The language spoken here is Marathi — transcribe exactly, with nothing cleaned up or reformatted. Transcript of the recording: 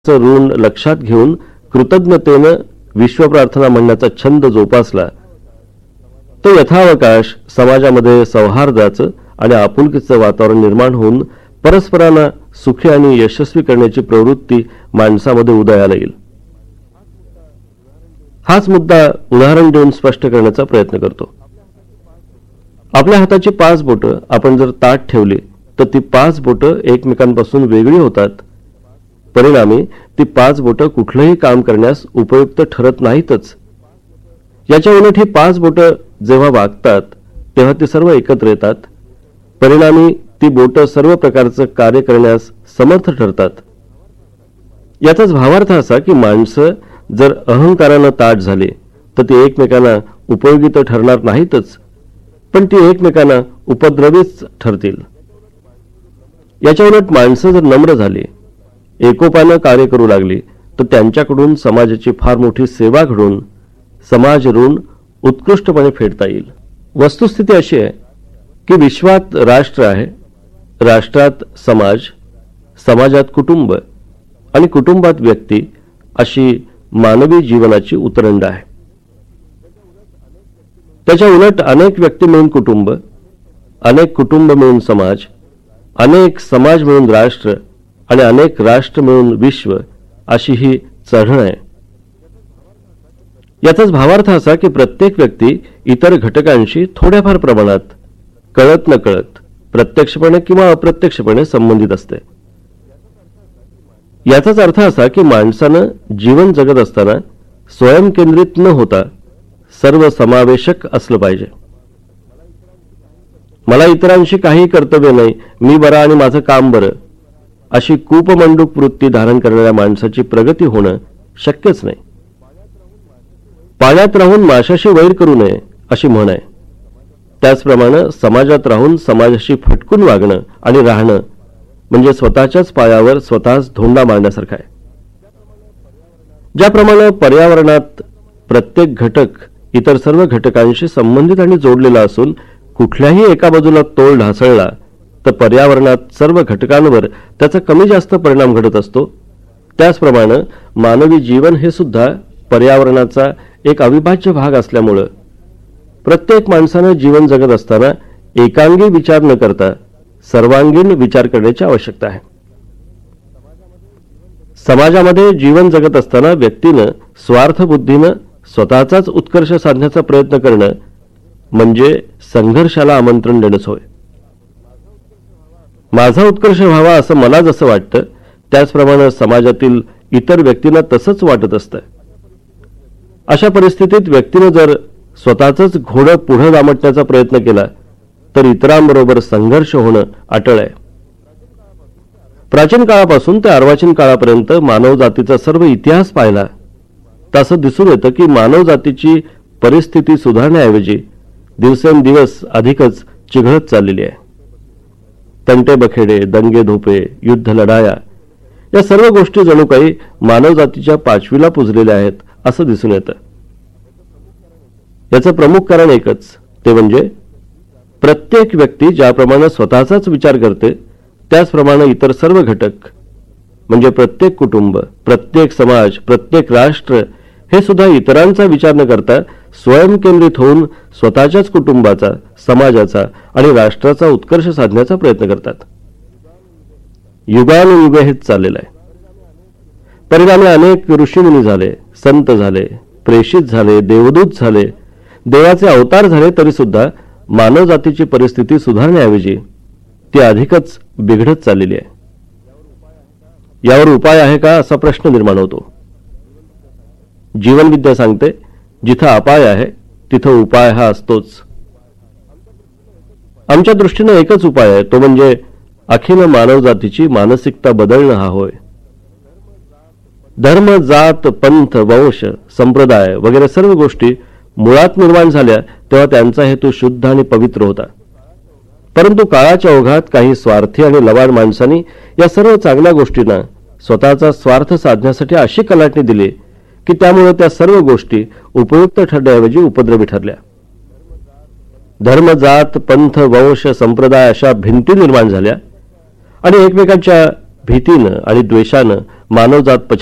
ऋण लक्षात घेऊन कृतज्ञतेने विश्वप्रार्थना म्हणण्याचा छंद जोपासला तर यथावकाश समाजामध्ये सौहार्दाचं आणि आपुलकीचं वातावरण निर्माण होऊन परस्परांना सुखी आणि यशस्वी करण्याची प्रवृत्ती माणसामध्ये उदयाला येईल. हाच मुद्दा उदाहरण देऊन स्पष्ट करण्याचा प्रयत्न करतो. आपल्या हाताची पाच बोटं आपण जर ताठ ठेवली तर ती पाच बोटं एकमेकांपासून वेगळी होतात. परिणामी ती पाच बोटं कुठलंही काम करण्यास उपयुक्त ठरत नाहीतच. याच्या उलट ही पाच बोटं जेव्हा वागतात तेव्हा ती सर्व एकत्र येतात. परिणामी ती बोटं सर्व प्रकारचं कार्य करण्यास समर्थ ठरतात. याचाच भावार्थ असा की माणसं जर अहंकारानं ताठ झाली तर ती एकमेकांना उपयोगी तर ठरणार नाहीतच, पण ती एकमेकांना उपद्रवीच ठरतील. याच्या उलट माणसं जर नम्र झाली, एकोपानं कार्य करू लागली तर त्यांच्याकडून समाजाची फार मोठी सेवा घडून समाज ऋण उत्कृष्टपणे फेडता येईल. वस्तुस्थिती अशी आहे की विश्वात राष्ट्र आहे, राष्ट्रात समाज, समाजात कुटुंब आणि कुटुंबात व्यक्ती अशी मानवी जीवनाची उतरंड आहे. त्याच्या उलट अनेक व्यक्ती मिळून कुटुंब, अनेक कुटुंब मिळून समाज, अनेक समाज मिळून राष्ट्र आणि अनेक राष्ट्र मिळून विश्व अशी ही चढण आहे. याचाच भावार्थ असा की प्रत्येक व्यक्ती इतर घटकांशी थोड्याफार प्रमाणात कळत न कळत प्रत्यक्षपणे किंवा अप्रत्यक्षपणे संबंधित असते. याचाच अर्थ असा की माणसानं जीवन जगत असताना स्वयंकेंद्रित न होता सर्व समावेशक असलं पाहिजे. मला इतरांशी काही कर्तव्य नाही, मी बरा आणि माझं काम बरं, अशी कूपमंडूक वृत्ती धारण करणाऱ्या माणसाची प्रगती होणं शक्यच नाही. पाण्यात राहून माशाशी वैर करू नये अशी म्हण आहे. त्याचप्रमाणे समाजात राहून समाजाशी फटकून वागणं आणि राहणं म्हणजे स्वतःच्याच पायावर स्वतःच धोंडा मारण्यासारखं आहे. ज्याप्रमाणे पर्यावरणात प्रत्येक घटक इतर सर्व घटकांशी संबंधित आणि जोडलेला असून कुठल्याही एका बाजूला तोल ढासळला तर पर्यावरणात सर्व घटकांवर त्याचा कमी जास्त परिणाम घडत असतो, त्याचप्रमाणे मानवी जीवन हे सुद्धा पर्यावरणाचा एक अविभाज्य भाग असल्यामुळे प्रत्येक माणसानं जीवन जगत असताना एकांगी विचार न करता सर्वांगीण विचार करण्याची आवश्यकता आहे. समाजामध्ये जीवन जगत असताना व्यक्तीनं स्वार्थबुद्धीनं स्वतःचाच उत्कर्ष साधण्याचा प्रयत्न करणं म्हणजे संघर्षाला आमंत्रण देणंच होय. माझा उत्कर्ष व्हावा असं मला जसं वाटतं त्याचप्रमाणे समाजातील इतर व्यक्तींना तसंच वाटत असतं. अशा परिस्थितीत व्यक्तीनं जर स्वतःचंच घोडं पुढे दामटण्याचा प्रयत्न केला तर इतरांबरोबर संघर्ष होणं अटळ आहे. प्राचीन काळापासून ते अर्वाचीन काळापर्यंत मानव जातीचा सर्व इतिहास पाहिला तसं दिसून येतं की मानव जातीची परिस्थिती सुधारण्याऐवजी दिवसेंदिवस अधिकच चिघळत चाललेली आहे. तंटे बखेडे, दंगे धोपे, युद्ध लढाया या सर्व गोष्टी जणू काही मानव जातीच्या पाचवीला पुजलेल्या आहेत असं दिसून येतं. याचं प्रमुख कारण एकच, ते म्हणजे प्रत्येक व्यक्ती ज्याप्रमाणे स्वतःचाच विचार करते त्याचप्रमाणे इतर सर्व घटक म्हणजे प्रत्येक कुटुंब, प्रत्येक समाज, प्रत्येक राष्ट्र हे सुद्धा इतरांचा विचार न करता स्वयंकेंद्रित होऊन स्वतःच्याच कुटुंबाचा, समाजाचा आणि राष्ट्राचा उत्कर्ष साधण्याचा प्रयत्न करतात. युगानुयुगे हेच चाललेलं आहे. परिणामी अनेक ऋषीमुनी झाले, संत झाले, प्रेषित झाले, देवदूत झाले, देवाचे अवतार झाले, तरी सुद्धा मानव जातीची परिस्थिती सुधारण्याऐवजी ती अधिकच बिघडत चाललेली आहे. यावर उपाय आहे का असा प्रश्न निर्माण होतो. जीवनविद्या सांगते, जिथं अपाय आहे तिथं उपाय हा असतोच. आमच्या दृष्टीनं एकच उपाय आहे, तो म्हणजे अखिल मानव जातीची मानसिकता बदलणं हा होय. धर्म, जात, पंथ, वंश, संप्रदाय वगैरे सर्व गोष्टी मुळात निर्माण झाल्या तेव्हा त्यांचा हेतू शुद्ध आणि पवित्र होता. परंतु काळाच्या ओघात काही स्वार्थी आणि लवाड माणसांनी या सर्व चांगल्या गोष्टींना स्वतःचा स्वार्थ साधण्यासाठी अशी कलाटणी दिली की त्यामुळे त्या सर्व गोष्टी उपयुक्त ठरण्याऐवजी उपद्रवी ठरल्या. धर्म, जात, पंथ, वंश, संप्रदाय अशा भिंती निर्माण झाल्या आणि एकमेकांच्या भीतीनं आणि द्वेषानं मानवजात